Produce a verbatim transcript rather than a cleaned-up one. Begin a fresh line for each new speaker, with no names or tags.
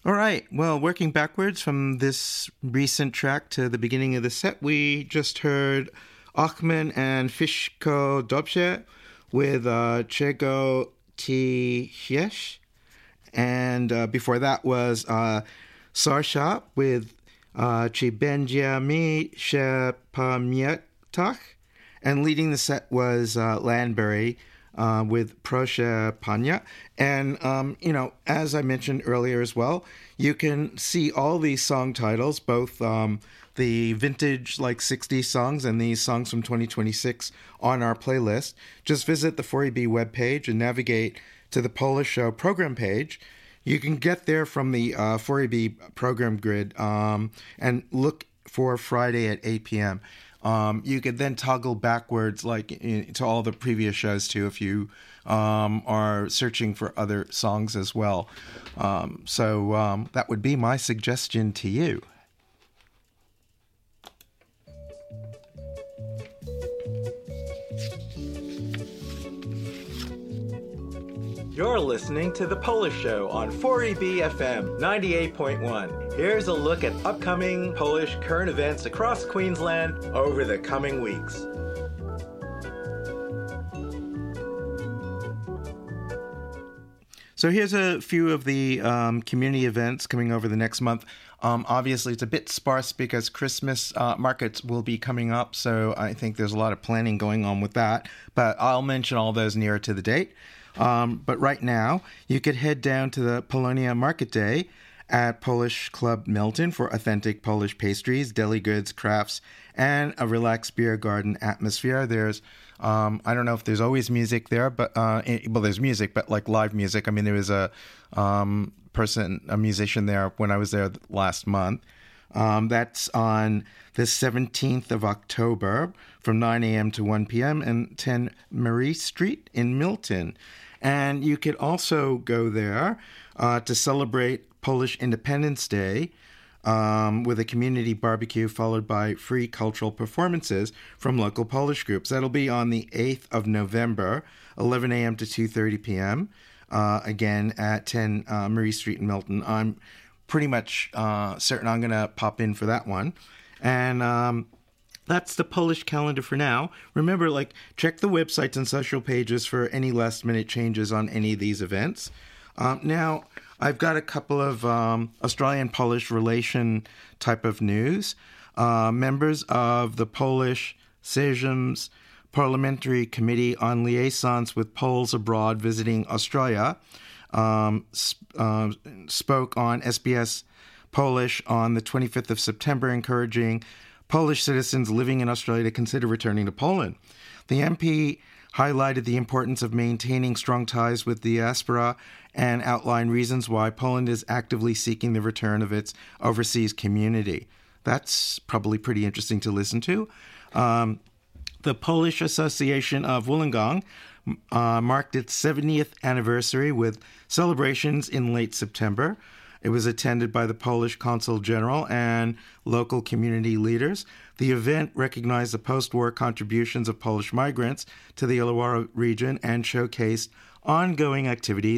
All right. Well, working backwards from this recent track to the beginning of the set, we just heard Achman and Fishko Dobshe with uh, Chego Ti Hiesh. And uh, before that was uh, Sarsha with uh, Chibenjiami Shepamietak. And leading the set was uh, Landberry Uh, with Proshe Panya. And, um, you know, as I mentioned earlier as well, you can see all these song titles, both um, the vintage, like, sixties songs and these songs from twenty twenty-six on our playlist. Just visit the four E B webpage and navigate to the Polish Show program page. You can get there from the uh, four E B program grid um, and look for Friday at eight p.m., Um, you could then toggle backwards like in, to all the previous shows too if you um, are searching for other songs as well. Um, so um, that would be my suggestion to you.
You're listening to The Polish Show on four E B F M ninety-eight point one. Here's a look at upcoming Polish current events across Queensland over the coming weeks.
So here's a few of the um, community events coming over the next month. Um, obviously, it's a bit sparse because Christmas uh, markets will be coming up, so I think there's a lot of planning going on with that. But I'll mention all those nearer to the date. Um, but right now, you could head down to the Polonia Market Day at Polish Club Milton for authentic Polish pastries, deli goods, crafts, and a relaxed beer garden atmosphere. There's, um, I don't know if there's always music there, but, uh, well, there's music, but like live music. I mean, there was a um, person, a musician there when I was there last month. Um, that's on the seventeenth of October from nine a.m. to one p.m. and ten Marie Street in Milton. And you could also go there uh, to celebrate Polish Independence Day um, with a community barbecue followed by free cultural performances from local Polish groups. That'll be on the eighth of November, eleven a.m. to two thirty p.m., uh, again at ten uh, Marie Street in Milton. I'm pretty much uh, certain I'm going to pop in for that one. And um, that's the Polish calendar for now. Remember, like, check the websites and social pages for any last-minute changes on any of these events. Um, now, I've got a couple of um, Australian-Polish relation type of news. Uh, members of the Polish Sejm's Parliamentary Committee on Liaisons with Poles Abroad visiting Australia um, sp- uh, spoke on S B S Polish on the twenty-fifth of September, encouraging Polish citizens living in Australia to consider returning to Poland. The M P highlighted the importance of maintaining strong ties with the diaspora and outlined reasons why Poland is actively seeking the return of its overseas community. That's probably pretty interesting to listen to. Um, the Polish Association of Wollongong uh, marked its seventieth anniversary with celebrations in late September. It was attended by the Polish Consul General and local community leaders. The event recognized the post-war contributions of Polish migrants to the Illawarra region and showcased ongoing activities